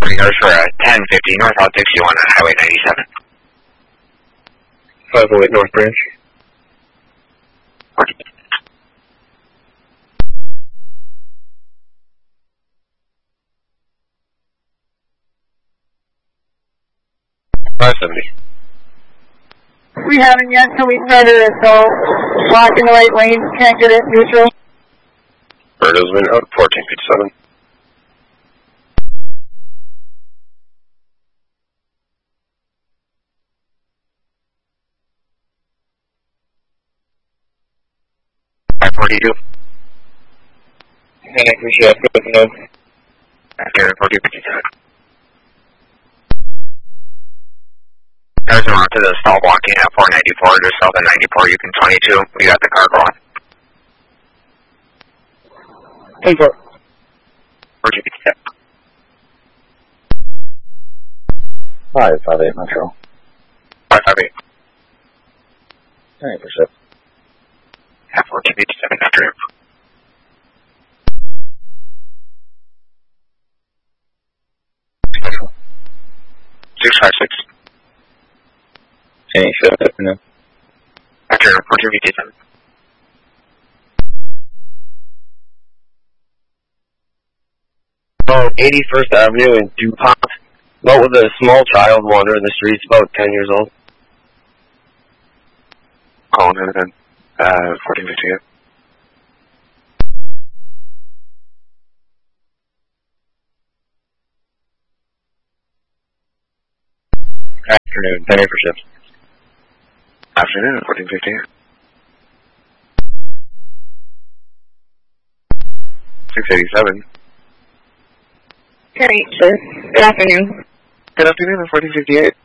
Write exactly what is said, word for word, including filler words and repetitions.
Cars for a ten fifty North Route sixty-one on Highway ninety-seven. five oh eight North Branch. five seventy. We haven't yet, so we started it, so block in the right lane, can't get it, neutral. Birdo's been out, fourteen fifty-seven. five forty-two. And I appreciate it, good to know. After fourteen fifty-seven. Cars are on to the stall blocking at four ninety-four, just south of ninety-four, you can twenty-two. We got the car going. ten four. fourteen fifty-seven. five five eight Metro. five five eight. Alright, percent. At fourteen fifty-seven after. six five six. Any shift afternoon. After fourteen fifty-seven. Oh, eighty-first Avenue in DuPont. What with a small child wandering the streets, about ten years old. Calling in then. Uh, fourteen fifty-eight. Afternoon, ten eight for shift. Afternoon, fourteen fifty-eight. six eighty-seven. Okay, sir. Good afternoon. Good afternoon, fourteen fifty-eight.